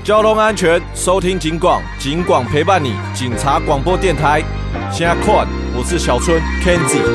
交通安全，收听警广，警广陪伴你，警察广播电台。现在看，我是小春 Kenzie。